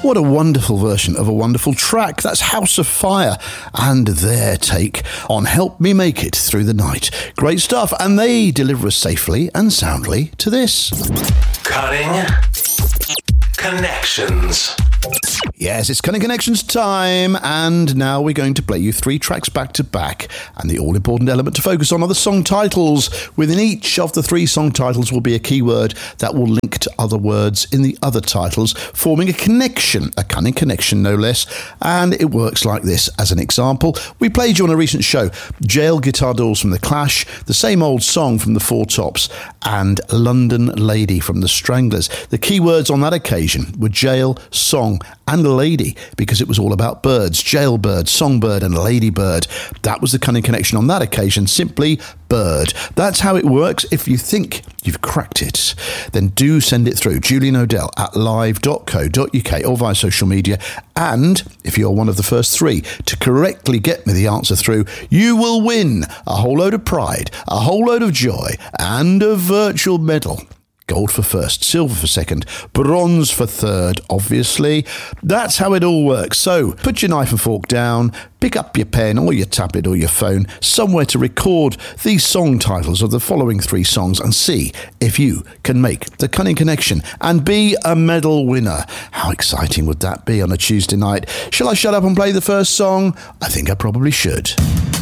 What a wonderful version of a wonderful track. That's House of Fire and their take on Help Me Make It Through the Night. Great stuff, and they deliver us safely and soundly to this. Cutting Connections. Yes, it's Cutting Connections time, and now we're going to play you 3 tracks back to back, and the all-important element to focus on are the song titles. Within each of the 3 song titles will be a keyword that will link to other words in the other titles, forming a connection, a cunning connection no less, and it works like this. As an example, we played you on a recent show Jail Guitar Dolls from The Clash, The Same Old Song from The Four Tops, and London Lady from The Stranglers. The keywords on that occasion were jail, song, and lady, because it was all about birds. Jailbird, songbird, and ladybird. That was the cunning connection on that occasion. Simply bird. That's how it works. If you think you've cracked it, then do send it through. Julian O'Dell at live.co.uk or via social media. And if you're one of the first 3 to correctly get me the answer through, you will win a whole load of pride, a whole load of joy, and a virtual medal. Gold for first, silver for second, bronze for third, obviously. That's how it all works. So put your knife and fork down, pick up your pen or your tablet or your phone, somewhere to record these song titles of the following 3 songs, and see if you can make the cunning connection and be a medal winner. How exciting would that be on a Tuesday night? Shall I shut up and play the first song? I think I probably should.